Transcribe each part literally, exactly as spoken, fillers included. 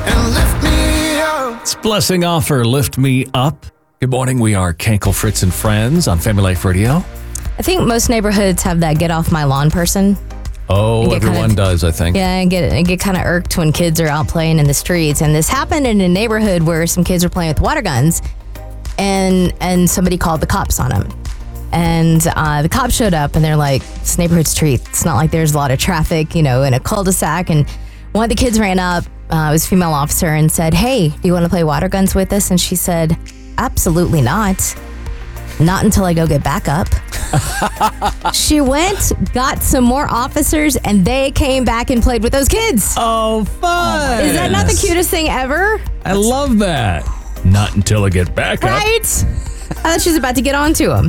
and lift me up. It's Blessing Offer, Lift Me Up. Good morning. We are Kankel, Fritz, and Friends on Family Life Radio. I think most neighborhoods have that get off my lawn person. Oh, get everyone kind of, does, I think. Yeah, and get and get kind of irked when kids are out playing in the streets. And this happened in a neighborhood where some kids were playing with water guns, and and somebody called the cops on them. And uh, the cops showed up, and they're like, "This neighborhood street. It's not like there's a lot of traffic, you know, in a cul-de-sac." And one of the kids ran up, uh, it was a female officer, and said, "Hey, do you want to play water guns with us?" And she said, "Absolutely not. Not until I go get backup." She went, got some more officers, and they came back and played with those kids. Oh, fun. Is that not the cutest thing ever? I love that. Not until I get back up. Right? I thought she was about to get on to him.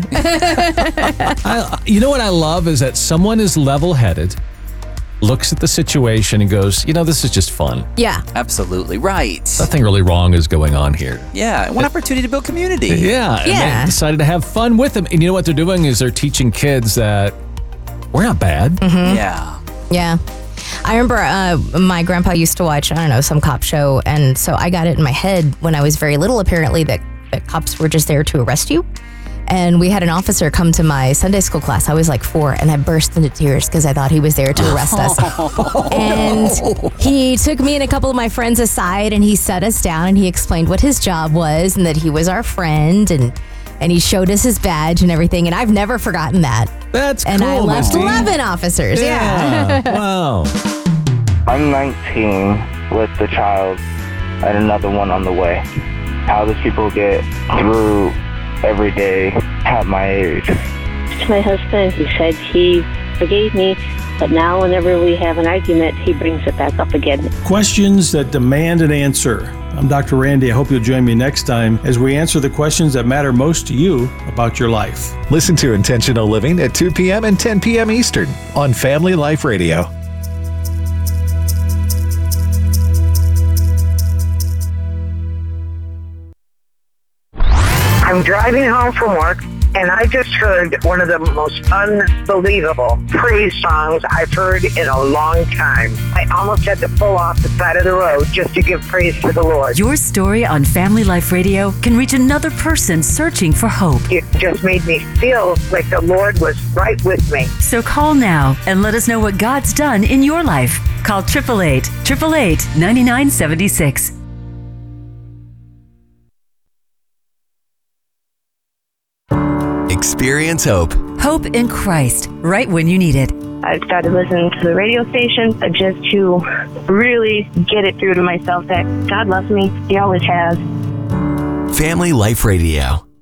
I, you know what I love is that someone is level-headed, looks at the situation and goes, you know, this is just fun. Yeah. Absolutely right. Nothing really wrong is going on here. Yeah, one opportunity to build community. Yeah. And Yeah. they decided to have fun with them. And you know what they're doing is they're teaching kids that we're not bad. Mm-hmm. Yeah. Yeah. I remember uh, my grandpa used to watch, I don't know, some cop show. And so I got it in my head when I was very little, apparently, that, that cops were just there to arrest you. And we had an officer come to my Sunday school class. I was like four, and I burst into tears because I thought he was there to arrest us. And he took me and a couple of my friends aside, and he sat us down, and he explained what his job was and that he was our friend, and and he showed us his badge and everything. And I've never forgotten that. That's and cool, I left Misty. eleven officers. Yeah. Yeah. Wow. I'm nineteen with the child and another one on the way. How does people get through every day at my age? To my husband, he said he forgave me, but now whenever we have an argument, he brings it back up again. Questions that demand an answer. I'm Doctor Randy. I hope you'll join me next time as we answer the questions that matter most to you about your life. Listen to Intentional Living at two p.m. and ten p.m. Eastern on Family Life Radio. I'm driving home from work, and I just heard one of the most unbelievable praise songs I've heard in a long time. I almost had to pull off the side of the road just to give praise to the Lord. Your story on Family Life Radio can reach another person searching for hope. It just made me feel like the Lord was right with me. So call now and let us know what God's done in your life. Call eight eight eight, eight eight eight, nine nine seven six. Experience hope. Hope in Christ, right when you need it. I started listening to the radio station just to really get it through to myself that God loves me. He always has. Family Life Radio.